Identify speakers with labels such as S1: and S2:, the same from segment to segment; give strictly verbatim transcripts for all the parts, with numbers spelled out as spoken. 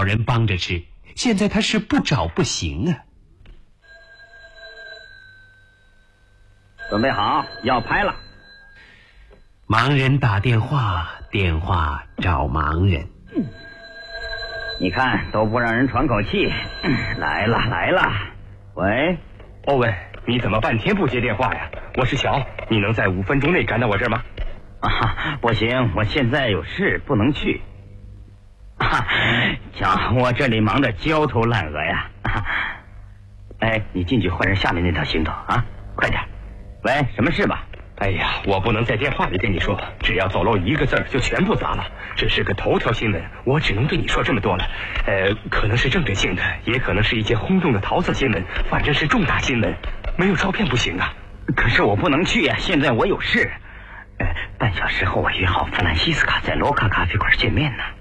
S1: 人帮着吃，现在他是不找不行啊。
S2: 准备好，要拍了。
S1: 盲人打电话，电话找盲人。
S2: 嗯、你看都不让人喘口气。来了来了，喂，
S3: 欧文，你怎么半天不接电话呀？我是乔，你能在五分钟内赶到我这儿吗？
S2: 啊，不行，我现在有事不能去。啊，瞧，我这里忙得焦头烂额呀。啊、哎，你进去换上下面那条行头啊，快点。喂，什么事吧？
S3: 哎呀，我不能在电话里跟你说，只要走漏一个字儿就全部砸了。这是个头条新闻，我只能对你说这么多了。呃，可能是政治性的，也可能是一件轰动的桃色新闻，反正是重大新闻，没有照片不行啊。
S2: 可是我不能去呀、啊，现在我有事。呃，半小时后我约好弗兰西斯卡在罗卡咖啡馆见面呢。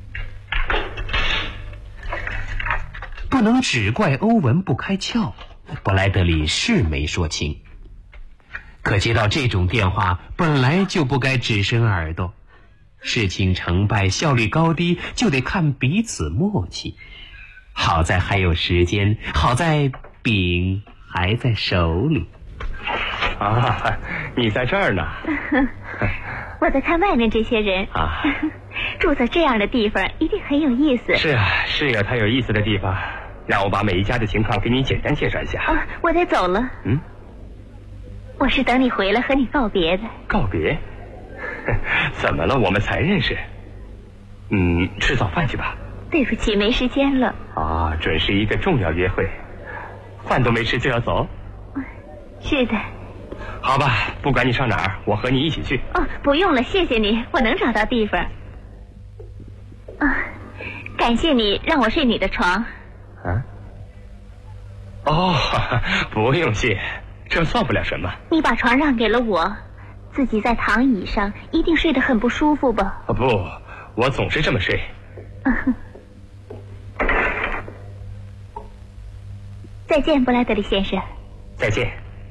S1: 不能只怪欧文不开窍，布莱德里是没说清。可接到这种电话本来就不该只伸耳朵，事情成败效率高低就得看彼此默契。好在还有时间，好在饼还在手里。
S3: 啊，你在这儿呢？
S4: 我在看外面这些人啊，住在这样的地方一定很有意思。
S3: 是啊，是有它有意思的地方。让我把每一家的情况给你简单介绍一下。
S4: 啊，我得走了。
S3: 嗯。
S4: 我是等你回来和你告别的。
S3: 告别？怎么了？我们才认识。嗯，吃早饭去吧。
S4: 对不起，没时间了。
S3: 啊，准是一个重要约会，饭都没吃就要走？
S4: 是的。
S3: 好吧，不管你上哪儿，我和你一起去。
S4: 哦，不用了，谢谢你，我能找到地方。啊，感谢你让我睡你的床。
S3: 啊？哦，不用谢。这算不了什么。
S4: 你把床让给了我，自己在躺椅上一定睡得很不舒服吧？
S3: 啊不，我总是这么睡。
S4: 嗯、再见，布莱德利先生。
S3: 再见。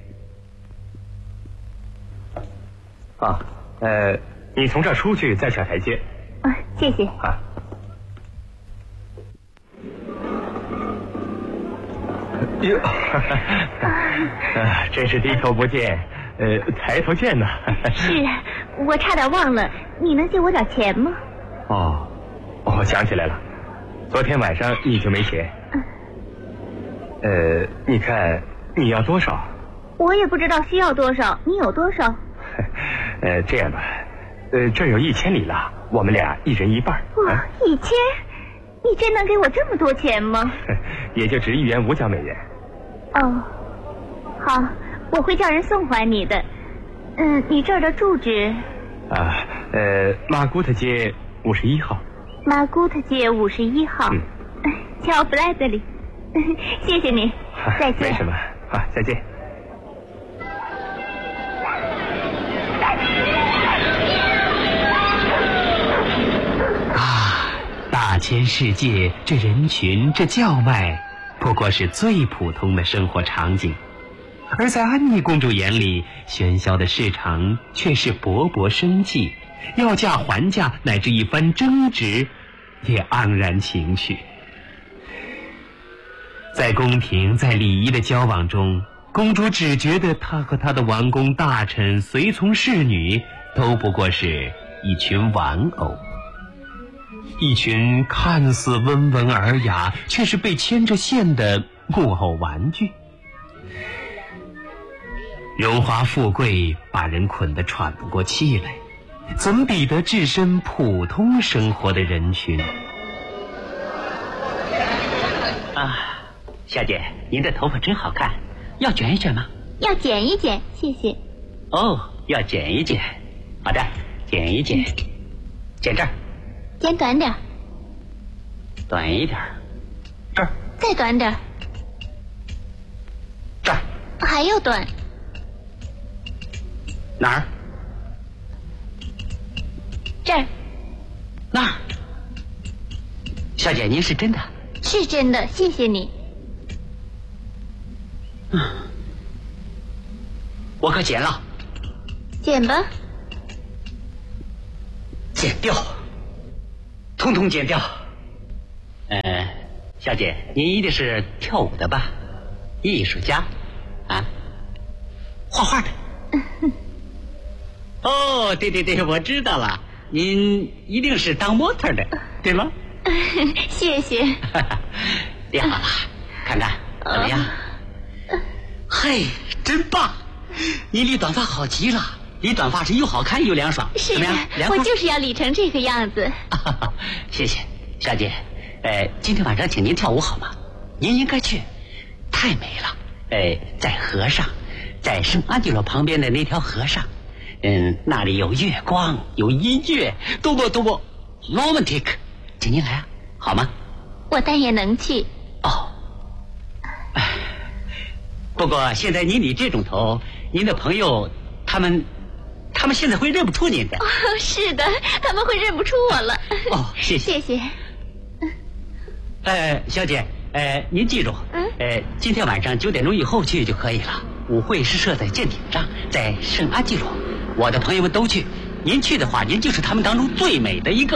S3: 啊，呃，你从这儿出去再下台阶。
S4: 啊，谢谢。
S3: 啊。哟，啊，真是低头不见，呃，抬头见呐。
S4: 是，我差点忘了，你能借我点钱吗？
S3: 哦，我想起来了，昨天晚上你就没钱。嗯、呃，你看你要多少？
S4: 我也不知道需要多少，你有多少？
S3: 呃，这样吧，呃，这儿有一千里了，我们俩一人一半。
S4: 哇，啊、一千？你真能给我这么多钱吗？
S3: 也就值一元五角美元。
S4: 哦，好，我会叫人送还你的。嗯，你这儿的住址？
S3: 啊，呃，马古特街五十一号。
S4: 马古特街五十一号。嗯，乔布莱德里，谢谢你，再见。
S3: 没什么，啊，再见。
S1: 啊，大千世界，这人群，这叫卖，不过是最普通的生活场景，而在安妮公主眼里，喧嚣的市场却是勃勃生气，要价还价乃至一番争执也盎然情趣。在宫廷在礼仪的交往中，公主只觉得她和她的王公大臣随从侍女都不过是一群玩偶，一群看似温文尔雅却是被牵着线的木偶玩具。荣华富贵把人捆得喘不过气来，怎比得置身普通生活的人群？
S5: 啊，小姐，您的头发真好看，要卷一卷吗？
S4: 要剪一剪，谢谢。
S5: 哦，要剪一剪，好的，剪一剪，剪这儿，
S4: 剪短点，
S5: 短一点，这儿，
S4: 再短点，
S5: 这儿，
S4: 还要短，
S5: 哪儿？
S4: 这儿，
S5: 那儿。小姐，您是真的？
S4: 是真的，谢谢你。
S5: 嗯，我可剪了。
S4: 剪吧。
S5: 剪掉，通通剪掉。呃， 小姐，您一定是跳舞的吧？艺术家啊，画画的。哦，对对对，我知道了，您一定是当模特的，对吗？
S4: 谢谢。
S5: 练好了，看看怎么样？嘿，真棒！你理短发好极了，理短发是又好看又凉爽。
S4: 是的，
S5: 凉
S4: 我就是要理成这个样子。
S5: 谢谢，小姐。呃，今天晚上请您跳舞好吗？您应该去，太美了。呃，在河上，在圣安吉罗旁边的那条河上，嗯，那里有月光，有音乐，多么多么 romantic， 请您来啊，好吗？
S4: 我但也能去。
S5: 哦，不过现在您理这种头，您的朋友他们，他们现在会认不出您的。
S4: 哦，是的，他们会认不出我了。
S5: 哦，谢谢，
S4: 谢谢。
S5: 呃，小姐，呃，您记住，
S4: 嗯，
S5: 呃，今天晚上九点钟以后去就可以了。舞会是设在舰艇上，在圣阿基罗，我的朋友们都去。您去的话，您就是他们当中最美的一个。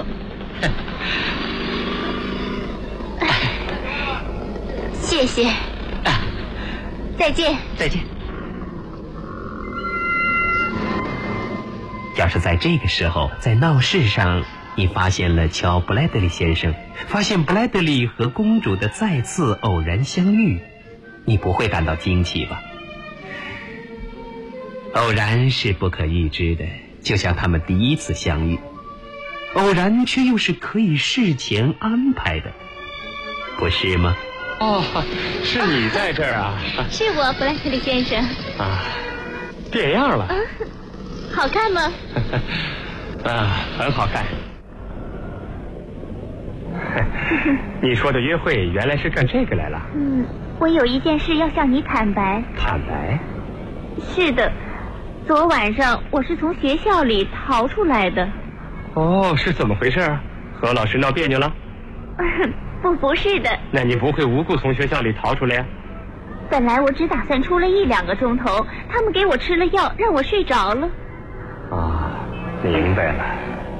S4: 谢谢。
S5: 啊，
S4: 再见。
S5: 再见。
S1: 要是在这个时候在闹市上，你发现了乔布莱德利先生，发现布莱德利和公主的再次偶然相遇，你不会感到惊奇吧？偶然是不可预知的，就像他们第一次相遇。偶然却又是可以事前安排的，不是吗？
S3: 哦，是你在这儿啊？
S4: 是我，布莱特利先生。
S3: 啊，变样了。
S4: 嗯，好看吗？
S3: 啊，很好看。你说的约会原来是干这个来了。
S4: 嗯，我有一件事要向你坦白。
S3: 坦白？
S4: 是的，昨晚上我是从学校里逃出来的。
S3: 哦，是怎么回事啊？和老师闹别扭了？
S4: 不，不是的。
S3: 那你不会无故从学校里逃出来呀？
S4: 本来我只打算出了一两个钟头，他们给我吃了药，让我睡着了。
S3: 啊，明白了。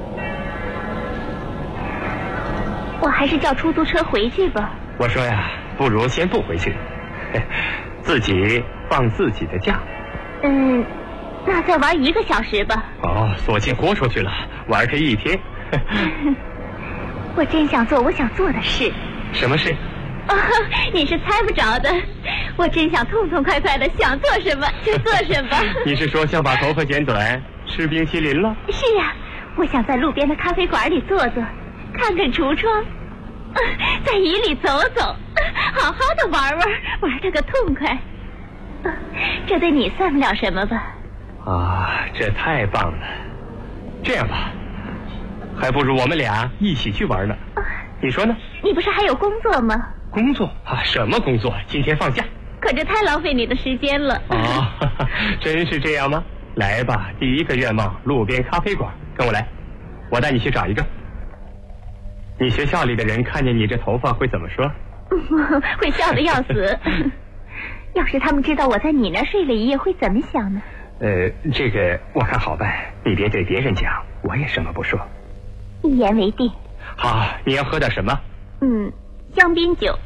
S4: 我还是叫出租车回去吧。
S3: 我说呀，不如先不回去，自己放自己的假。
S4: 嗯，那再玩一个小时吧。
S3: 哦，索性豁出去了，玩这一天。
S4: 我真想做我想做的事。
S3: 什么事？
S4: 哦，你是猜不着的。我真想痛痛快快的，想做什么就做什么。
S3: 你是说想把头发剪短，吃冰淇淋了？
S4: 是呀，我想在路边的咖啡馆里坐坐，看看橱窗，在雨里走走，好好的玩玩，玩得个痛快。这对你算不了什么吧？
S3: 啊，这太棒了！这样吧，还不如我们俩一起去玩呢。你说呢？
S4: 你不是还有工作吗？
S3: 工作啊？什么工作？今天放假。
S4: 可这太浪费你的时间了。
S3: 啊，真是这样吗？来吧，第一个愿望，路边咖啡馆，跟我来，我带你去找一个。你学校里的人看见你这头发会怎么说？
S4: 会笑得要死。要是他们知道我在你那睡了一夜，会怎么想呢？
S3: 呃，这个我看好办，你别对别人讲，我也什么不说。
S4: 一言为定。
S3: 好，你要喝点什么？
S4: 嗯，香槟酒。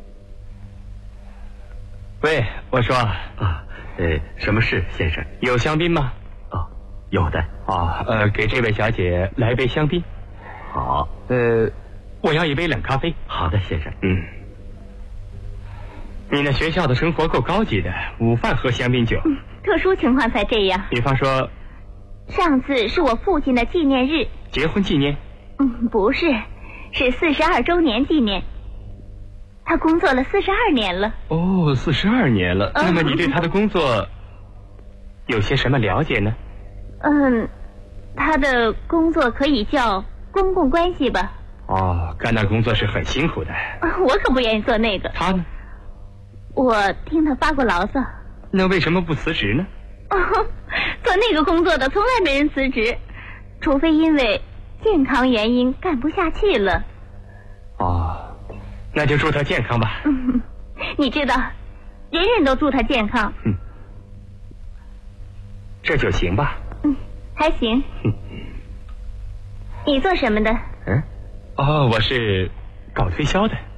S3: 喂，我说
S1: 啊，呃，什么事，先生？
S3: 有香槟吗？
S1: 哦，有的。
S3: 啊，呃，给这位小姐来杯香槟。
S1: 好，
S3: 呃，我要一杯冷咖啡。
S1: 好的，先生。
S3: 嗯，你那学校的生活够高级的，午饭喝香槟酒。
S4: 嗯，特殊情况才这样。
S3: 比方说，
S4: 上次是我父亲的纪念日。
S3: 结婚纪念？
S4: 嗯，不是，是四十二周年纪念。他工作了四十二年了。
S3: 哦，四十二年了。
S4: 嗯、
S3: 那么你对他的工作有些什么了解呢？
S4: 嗯，他的工作可以叫公共关系吧。
S3: 哦，干那工作是很辛苦的。
S4: 我可不愿意做那个。
S3: 他呢？
S4: 我听他发过牢骚。
S3: 那为什么不辞职呢？
S4: 哦，做那个工作的从来没人辞职，除非因为健康原因干不下去了。
S3: 哦，那就祝他健康吧。
S4: 嗯，你知道，人人都祝他健康。
S3: 嗯，这就行吧。
S4: 嗯，还行。
S3: 嗯，
S4: 你做什么的？
S3: 嗯，哦，我是搞推销的。